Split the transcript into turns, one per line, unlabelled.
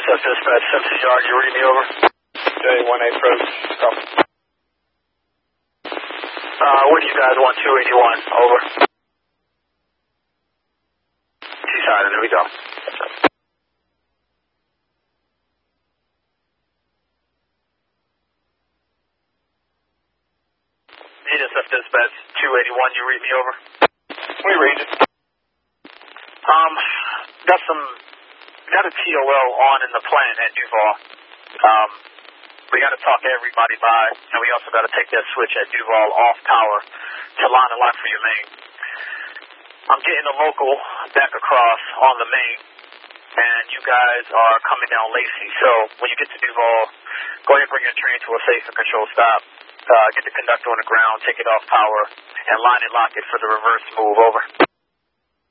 NSF dispatch, Simpson Yard, you read me over?
J18 approach, copy.
What do you guys want, 281, over. T-side, there we go. NSF dispatch, 281, you read me over?
We read it.
Got a TOL on in the plant at Duval. We got to talk everybody by, and we also got to take that switch at Duval off power to line a lock for your main. I'm getting a local back across on the main, and you guys are coming down Lacey. So when you get to Duval, go ahead and bring your train to a safe and controlled stop. Get the conductor on the ground, take it off power, and line and lock it for the reverse move, over.